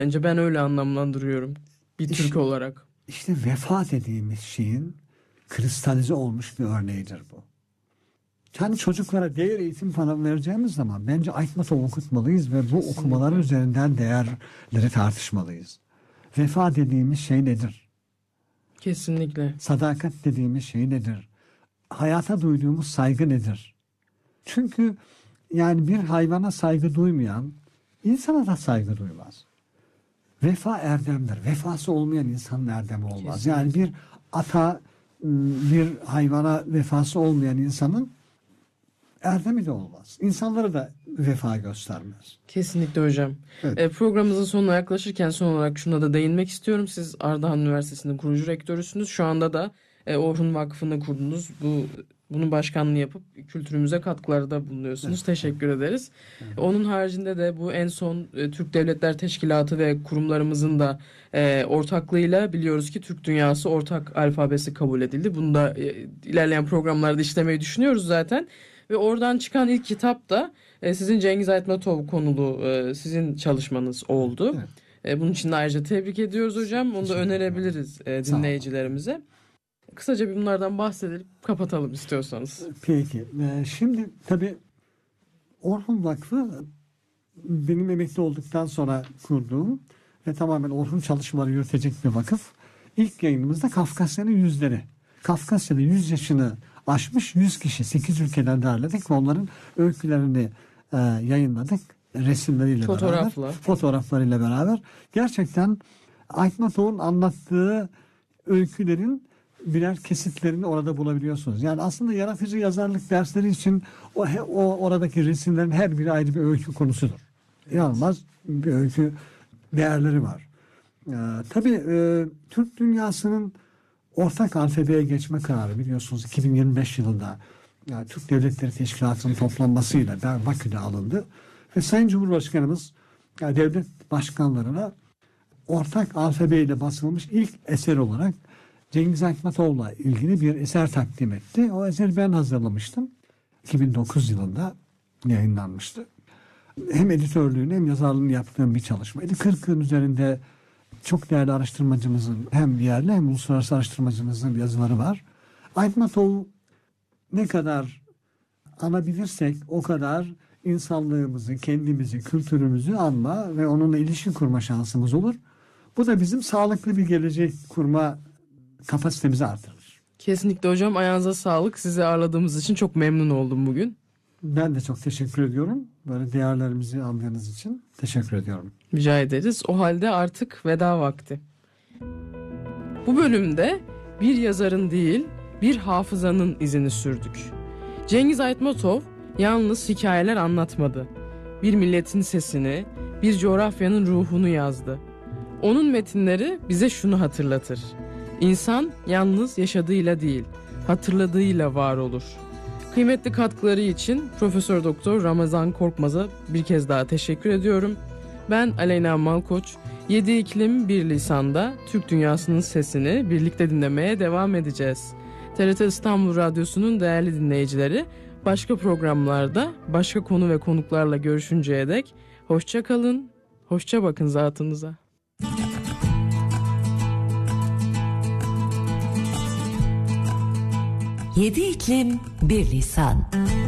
Bence ben öyle anlamlandırıyorum bir Türk olarak. İşte vefa dediğimiz şeyin kristalize olmuş bir örneğidir bu. Yani çocuklara değer eğitim falan vereceğimiz zaman bence Aytmatov okutmalıyız ve bu okumalar üzerinden değerleri tartışmalıyız. Vefa dediğimiz şey nedir? Kesinlikle. Sadakat dediğimiz şey nedir? Hayata duyduğumuz saygı nedir? Çünkü yani bir hayvana saygı duymayan insana da saygı duymaz. Vefa erdemdir. Vefası olmayan insanın erdemi olmaz. Kesinlikle. Yani bir ata, bir hayvana vefası olmayan insanın erdemi de olmaz. İnsanlara da vefa göstermez. Kesinlikle hocam. Evet. Programımızın sonuna yaklaşırken son olarak şuna da değinmek istiyorum. Siz Ardahan Üniversitesi'nin kurucu rektörüsünüz. Şu anda da Orhun Vakfı'nı kurdunuz. Bunun başkanlığını yapıp kültürümüze katkılarda bulunuyorsunuz. Evet. Teşekkür ederiz. Evet. Onun haricinde de bu en son Türk Devletler Teşkilatı ve kurumlarımızın da ortaklığıyla biliyoruz ki Türk Dünyası ortak alfabesi kabul edildi. Bunu da ilerleyen programlarda işlemeyi düşünüyoruz zaten. Ve oradan çıkan ilk kitap da sizin Cengiz Aytmatov konulu sizin çalışmanız oldu. Evet. Bunun için de ayrıca tebrik ediyoruz hocam. Onu da önerebiliriz dinleyicilerimize. Kısaca bir bunlardan bahsedelim, kapatalım istiyorsanız. Peki. Şimdi tabii Orhun Vakfı benim emekli olduktan sonra kurduğum ve tamamen Orhun çalışmaları yürütecek bir vakıf. İlk yayınımızda Kafkasya'nın yüzleri. Kafkasya'da 100 yaşını aşmış 100 kişi 8 ülkeden derledik ve onların öykülerini yayınladık. Resimleriyle beraber. Fotoğraflarıyla beraber. Gerçekten Aytmatov'un anlattığı öykülerin birer kesitlerini orada bulabiliyorsunuz. Yani aslında yaratıcı yazarlık dersleri için o oradaki resimlerin her biri ayrı bir öykü konusudur. İnanılmaz bir öykü değerleri var. Tabii Türk dünyasının ortak alfabeye geçme kararı biliyorsunuz 2025 yılında yani Türk Devletleri Teşkilatı'nın toplanmasıyla Bakü'de alındı. Ve Sayın Cumhurbaşkanımız yani devlet başkanlarına ortak alfabeyle basılmış ilk eser olarak Cengiz Aytmatov'la ilgili bir eser takdim etti. O eseri ben hazırlamıştım. 2009 yılında yayınlanmıştı. Hem editörlüğünü hem yazarlığını yaptığım bir çalışmaydı. 40'ın üzerinde çok değerli araştırmacımızın hem yerli hem uluslararası araştırmacımızın yazıları var. Aytmatov ne kadar anabilirsek o kadar insanlığımızı, kendimizi, kültürümüzü anma ve onunla ilişki kurma şansımız olur. Bu da bizim sağlıklı bir gelecek kurma kapasitemizi artırır. Kesinlikle hocam, ayağınıza sağlık. Sizi ağırladığımız için çok memnun oldum bugün. Ben de çok teşekkür ediyorum. Böyle değerlerimizi anladığınız için teşekkür ediyorum. Rica ederiz. O halde artık veda vakti. Bu bölümde bir yazarın değil, bir hafızanın izini sürdük. Cengiz Aytmatov yalnız hikayeler anlatmadı. Bir milletin sesini, bir coğrafyanın ruhunu yazdı. Onun metinleri bize şunu hatırlatır. İnsan yalnız yaşadığıyla değil, hatırladığıyla var olur. Kıymetli katkıları için Profesör Doktor Ramazan Korkmaz'a bir kez daha teşekkür ediyorum. Ben Aleyna Malkoç. 7 iklim bir lisanda Türk dünyasının sesini birlikte dinlemeye devam edeceğiz. TRT İstanbul Radyosu'nun değerli dinleyicileri, başka programlarda başka konu ve konuklarla görüşünceye dek hoşça kalın, hoşça bakın zatınıza. Yedi iklim bir lisan.